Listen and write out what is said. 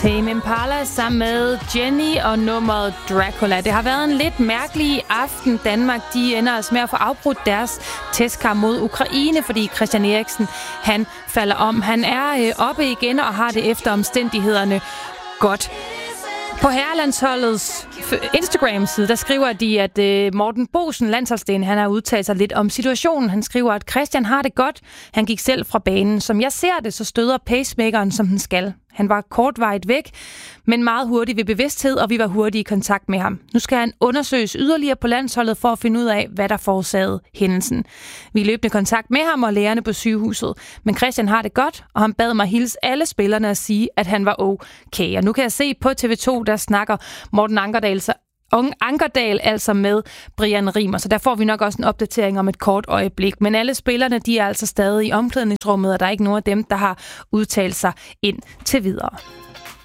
Tame Impala sammen med Jenny og nummeret Dracula. Det har været en lidt mærkelig aften. Danmark, de ender altså med at få afbrudt deres testkamp mod Ukraine, fordi Christian Eriksen, han falder om. Han er oppe igen og har det efter omstændighederne godt. På herrelandsholdets Instagram-side, der skriver de, at Morten Boesen, landsholdslægen, han har udtalt sig lidt om situationen. Han skriver, at Christian har det godt. Han gik selv fra banen. Som jeg ser det, så støder pacemakeren, som den skal. Han var kortvarigt væk, men meget hurtigt ved bevidsthed, og vi var hurtigt i kontakt med ham. Nu skal han undersøges yderligere på landsholdet for at finde ud af, hvad der forårsagede hændelsen. Vi er løbende kontakt med ham og lægerne på sygehuset, men Christian har det godt, og han bad mig hilse alle spillerne og sige, at han var okay. Og nu kan jeg se på TV2, der snakker Morten Ankerdal altså med Brian Riemer, så der får vi nok også en opdatering om et kort øjeblik. Men alle spillerne, de er altså stadig i omklædningsrummet, og der er ikke nogen af dem, der har udtalt sig ind til videre.